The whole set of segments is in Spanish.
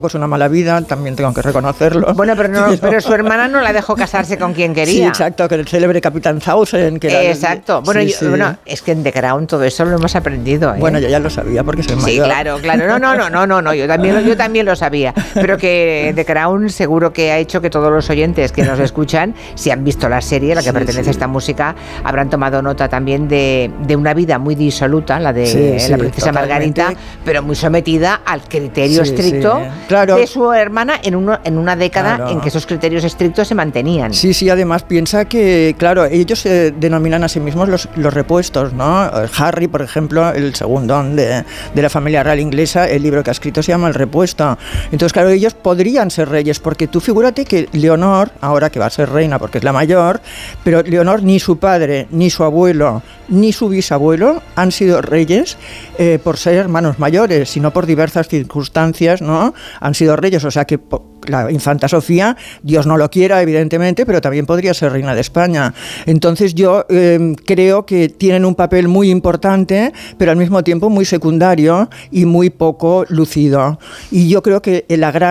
Pues una mala vida, también tengo que reconocerlo. Bueno, pero su hermana no la dejó casarse con quien quería. Sí, exacto, que el célebre Capitán Thousand. Que era exacto. Bueno, bueno, es que en The Crown todo eso lo hemos aprendido, ¿eh? Bueno, yo ya lo sabía porque soy mayor. Sí, claro. No, yo también lo sabía. Pero que The Crown seguro que ha hecho que todos los oyentes que nos escuchan, si han visto la serie, la que pertenece a esta música, habrán tomado nota también de una vida muy disoluta, la de la princesa Margarita, pero muy sometida al criterio estricto. Claro. De su hermana en una década en que esos criterios estrictos se mantenían. Sí, además piensa que, claro, ellos se denominan a sí mismos los repuestos, ¿no? Harry, por ejemplo, el segundón de la familia real inglesa, el libro que ha escrito se llama El repuesto. Entonces, claro, ellos podrían ser reyes, porque tú figúrate que Leonor, ahora que va a ser reina porque es la mayor, pero Leonor ni su padre, ni su abuelo, ni su bisabuelo han sido reyes por ser hermanos mayores, sino por diversas circunstancias, ¿no? Han sido reyes, o sea que la infanta Sofía, Dios no lo quiera, evidentemente, pero también podría ser reina de España. Entonces yo creo que tienen un papel muy importante, pero al mismo tiempo muy secundario y muy poco lucido. Y yo creo que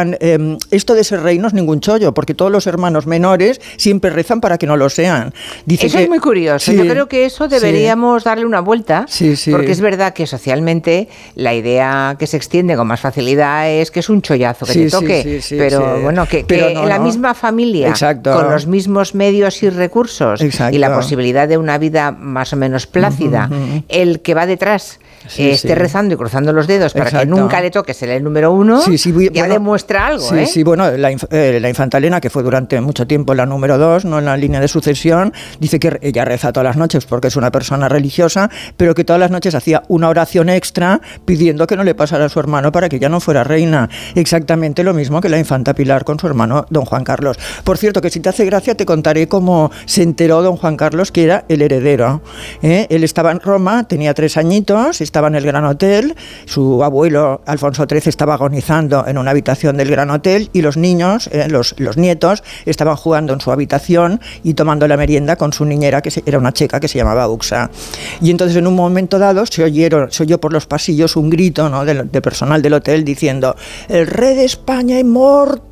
esto de ser rey no es ningún chollo, porque todos los hermanos menores siempre rezan para que no lo sean. Eso es muy curioso. Yo creo que eso deberíamos darle una vuelta, porque es verdad que socialmente la idea que se extiende con más facilidad es que es un chollazo que te toque, pero bueno, que en la misma familia, con los mismos medios y recursos y la posibilidad de una vida más o menos plácida, el que va detrás esté rezando y cruzando los dedos para que nunca le toque ser el número uno, ya demuestra algo. Bueno, la infanta Elena, que fue durante mucho tiempo la número 2, no en la línea de sucesión, dice que ella reza todas las noches porque es una persona religiosa, pero que todas las noches hacía una oración extra pidiendo que no le pasara a su hermano para que ya no fuera reina. Exactamente lo mismo que la infanta Pilar con su hermano don Juan Carlos. Por cierto, que si te hace gracia te contaré cómo se enteró don Juan Carlos que era el heredero. Él estaba en Roma, tenía 3 añitos, estaba en el Gran Hotel, su abuelo Alfonso XIII estaba agonizando en una habitación del Gran Hotel y los niños, los nietos, estaban jugando en su habitación y tomando la merienda con su niñera, que era una checa que se llamaba Uxa. Y entonces en un momento dado se oyó por los pasillos un grito, ¿no?, de personal del hotel diciendo: "El rey de España es muerto,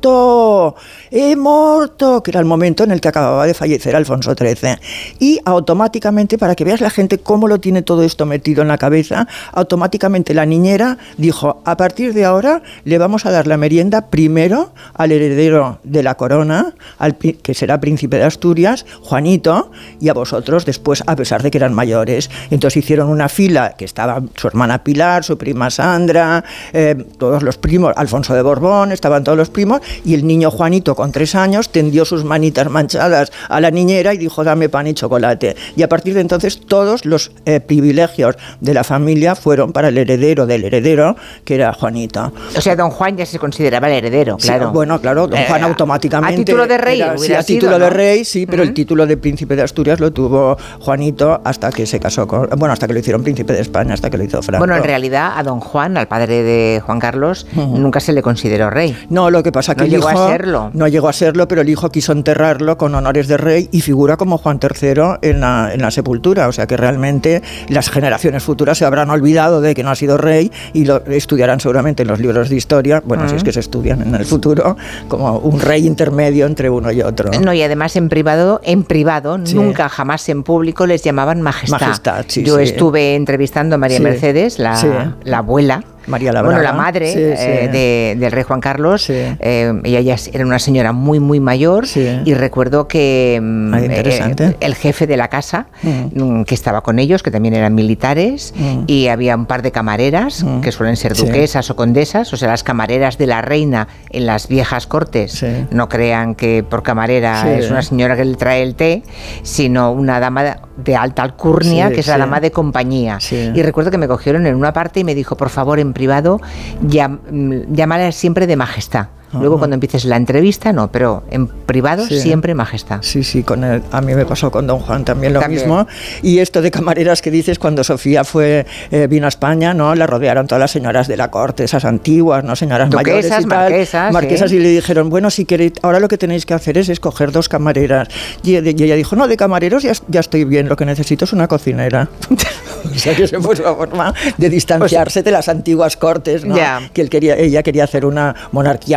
que era el momento en el que acababa de fallecer Alfonso XIII. Y automáticamente, para que veas la gente cómo lo tiene todo esto metido en la cabeza, automáticamente la niñera dijo: a partir de ahora le vamos a dar la merienda primero al heredero de la corona, que será príncipe de Asturias, Juanito, y a vosotros después, a pesar de que eran mayores". Entonces hicieron una fila, que estaba su hermana Pilar, su prima Sandra, todos los primos, Alfonso de Borbón, estaban todos los primos, y el niño Juanito, con 3 años, tendió sus manitas manchadas a la niñera y dijo: dame pan y chocolate. Y a partir de entonces todos los privilegios de la familia fueron para el heredero del heredero, que era Juanito. O sea, don Juan ya se consideraba el heredero, claro. Sí, bueno, claro, don Juan automáticamente... A título de rey a título de rey, sí, pero el título de príncipe de Asturias lo tuvo Juanito hasta que se casó con... Bueno, hasta que lo hicieron príncipe de España, hasta que lo hizo Franco. Bueno, en realidad a don Juan, al padre de Juan Carlos, nunca se le consideró rey. No, lo que pasa que no llegó a serlo, pero el hijo quiso enterrarlo con honores de rey y figura como Juan III en la sepultura. O sea que realmente las generaciones futuras se habrán olvidado de que no ha sido rey y lo estudiarán seguramente en los libros de historia, bueno, si es que se estudian en el futuro, como un rey intermedio entre uno y otro. No, y además en privado, nunca jamás en público les llamaban majestad. Yo estuve entrevistando a María Mercedes, la abuela, María Labraga. Bueno, la madre del rey Juan Carlos, ella ya era una señora muy, muy mayor, y recuerdo que el jefe de la casa, que estaba con ellos, que también eran militares, y había un par de camareras, que suelen ser duquesas o condesas, o sea, las camareras de la reina en las viejas cortes, no crean que por camarera es una señora que le trae el té, sino una dama de alta alcurnia, que es la dama de compañía. Y recuerdo que me cogieron en una parte y me dijo: por favor, en privado, llámala siempre de majestad. Luego cuando empieces la entrevista, no, pero en privado siempre majestad. Sí, a mí me pasó con don Juan también lo mismo. Y esto de camareras que dices, cuando Sofía vino a España, ¿no? La rodearon todas las señoras de la corte, esas antiguas, ¿no? Señoras mayores y tal. Marquesas, y le dijeron: bueno, si queréis, ahora lo que tenéis que hacer es escoger 2 camareras. Y ella dijo: no, de camareros ya estoy bien, lo que necesito es una cocinera. O sea, que esa fue su forma de distanciarse de las antiguas cortes, ¿no? Que ella quería hacer una monarquía